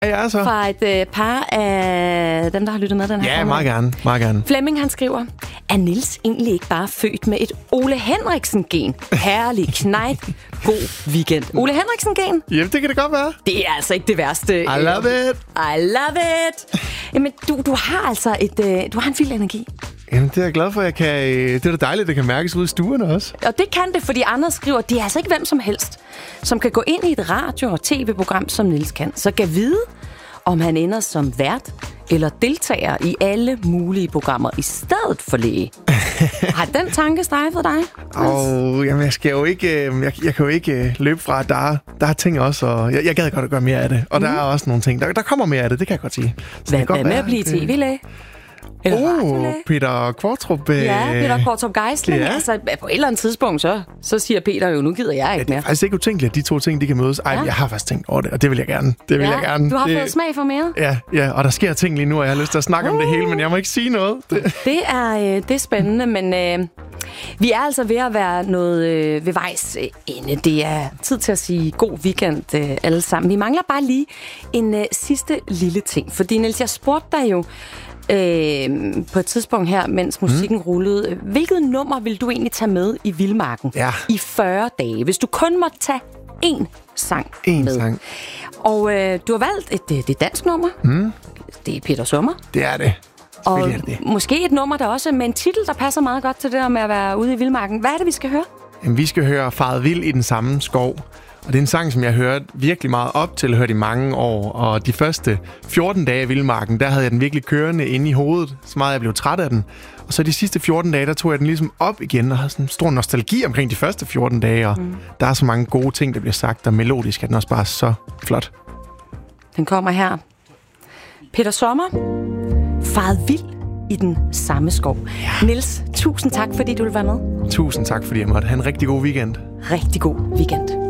Ja, så. Fra et par af dem, der har lyttet med den her. Ja, meget gerne. Meget gerne. Flemming, han skriver, er Niels egentlig ikke bare født med et Ole Henriksen-gen? Herlig knejt. God weekend. Ole Henriksen-gen? Jamen, det kan det godt være. Det er altså ikke det værste. I love it. I love it. Jamen, du har altså du har en vild energi. Jamen, det er jeg glad for, jeg kan. Det er da dejligt, det kan mærkes ude i stuerne også. Og det kan det, fordi andre skriver, det er altså ikke hvem som helst, som kan gå ind i et radio- og tv-program, som Niels kan. Så kan vide, om han ender som vært eller deltager i alle mulige programmer i stedet for læge. Har den tanke strejfet dig? Jamen, jeg skal jo ikke, jeg kan jo ikke løbe fra, at der er ting også, og jeg gad godt at gøre mere af det. Og der er også nogle ting, der kommer mere af det, det kan jeg godt sige. Hvad med at blive tv-læge? Peter Kvartrup. Ja, Peter Kvartrup Geisling. Ja. Altså, på et eller andet tidspunkt, så siger Peter jo, nu gider jeg ikke mere. Det er faktisk ikke utænkeligt, at de to ting, de kan mødes. Ej, jeg har faktisk tænkt over det, og det vil jeg gerne. Du har fået smag for mere? Ja, og der sker ting lige nu, og jeg har lyst til at snakke om det hele, men jeg må ikke sige noget. Det er spændende, men vi er altså ved at være noget ved vejs ende. Det er tid til at sige god weekend alle sammen. Vi mangler bare lige en sidste lille ting, fordi Niels, jeg spurgte dig jo på et tidspunkt her, mens musikken rullede. Hvilket nummer vil du egentlig tage med i Vildmarken i 40 dage, hvis du kun måtte tage én sang med? Sang. Og du har valgt et dansk nummer. Det er Peter Sommer. Det er det. Og måske et nummer, der også med en titel, der passer meget godt til det der med at være ude i Vildmarken. Hvad er det, vi skal høre? Jamen, vi skal høre Faret Vild i den samme skov. Og det er en sang, som jeg hørte virkelig meget op til, hørt i mange år. Og de første 14 dage i Vildmarken, der havde jeg den virkelig kørende inde i hovedet, så meget jeg blev træt af den. Og så de sidste 14 dage, der tog jeg den ligesom op igen, og havde sådan en stor nostalgi omkring de første 14 dage. Og der er så mange gode ting, der bliver sagt, og melodisk er den også bare så flot. Den kommer her. Peter Sommer, Faret Vild i den samme skov. Ja. Niels, tusind tak, fordi du ville være med. Tusind tak, fordi jeg måtte have en rigtig god weekend. Rigtig god weekend.